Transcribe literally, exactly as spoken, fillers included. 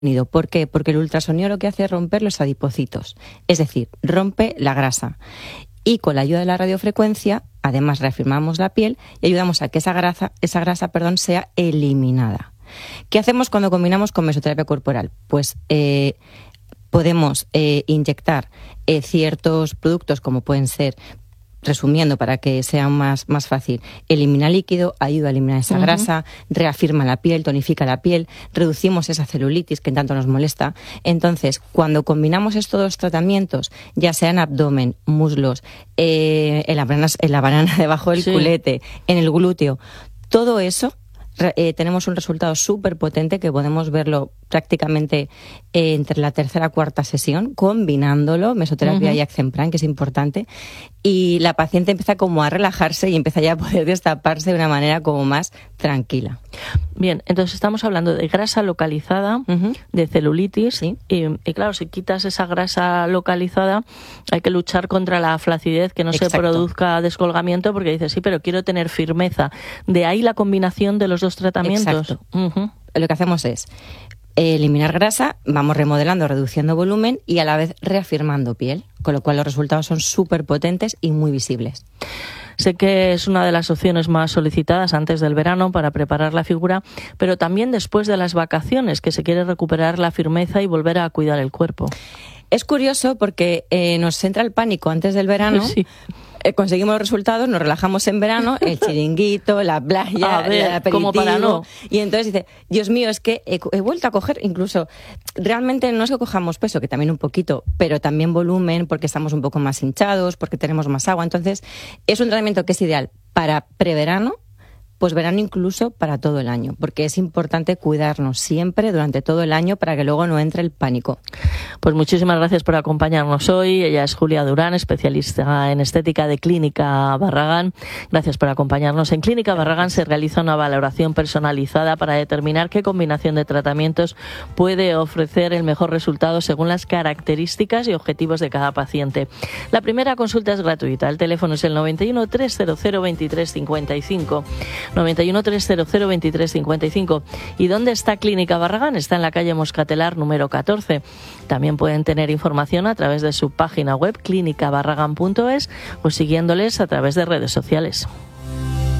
¿Por qué? Porque el ultrasonido lo que hace es romper los adipocitos, es decir, rompe la grasa. Y con la ayuda de la radiofrecuencia, además reafirmamos la piel y ayudamos a que esa grasa, esa grasa, perdón, sea eliminada. ¿Qué hacemos cuando combinamos con mesoterapia corporal? Pues eh, podemos eh, inyectar eh, ciertos productos como pueden ser, resumiendo para que sea más, más fácil, elimina líquido, ayuda a eliminar esa uh-huh. grasa, reafirma la piel, tonifica la piel, reducimos esa celulitis que tanto nos molesta. Entonces, cuando combinamos estos dos tratamientos, ya sea en abdomen, muslos, eh, en, la banana, en la banana debajo del sí. culete, en el glúteo, todo eso, eh, tenemos un resultado súper potente que podemos verlo prácticamente eh, entre la tercera y cuarta sesión, combinándolo, mesoterapia uh-huh. y Axempran, que es importante, y la paciente empieza como a relajarse y empieza ya a poder destaparse de una manera como más tranquila. Bien, entonces estamos hablando de grasa localizada, uh-huh. de celulitis, sí. y, y claro, si quitas esa grasa localizada, hay que luchar contra la flacidez, que no Exacto. se produzca descolgamiento, porque dices, sí, pero quiero tener firmeza. De ahí la combinación de los dos tratamientos. Exacto. Uh-huh. Lo que hacemos es eliminar grasa, vamos remodelando, reduciendo volumen y a la vez reafirmando piel, con lo cual los resultados son súper potentes y muy visibles. Sé que es una de las opciones más solicitadas antes del verano para preparar la figura, pero también después de las vacaciones, que se quiere recuperar la firmeza y volver a cuidar el cuerpo. Es curioso porque eh, nos entra el pánico antes del verano. Sí. Eh, conseguimos los resultados, nos relajamos en verano, el chiringuito, la playa, a ver, el aperitivo, como para no. Y entonces dice, Dios mío, es que he, he vuelto a coger, incluso, realmente no es que cojamos peso, que también un poquito, pero también volumen, porque estamos un poco más hinchados, porque tenemos más agua. Entonces, es un tratamiento que es ideal para preverano, pues verano incluso para todo el año, porque es importante cuidarnos siempre durante todo el año para que luego no entre el pánico. Pues muchísimas gracias por acompañarnos hoy. Ella es Julia Durán, especialista en estética de Clínica Barragán. Gracias por acompañarnos. En Clínica Barragán se realiza una valoración personalizada para determinar qué combinación de tratamientos puede ofrecer el mejor resultado según las características y objetivos de cada paciente. La primera consulta es gratuita. El teléfono es el noventa y uno, trescientos veintitrés, cincuenta y cinco. noventa y uno, trescientos veintitrés, cincuenta y cinco. ¿Y dónde está Clínica Barragán? Está en la calle Moscatelar número catorce. También pueden tener información a través de su página web clínica barragán punto es o siguiéndoles a través de redes sociales.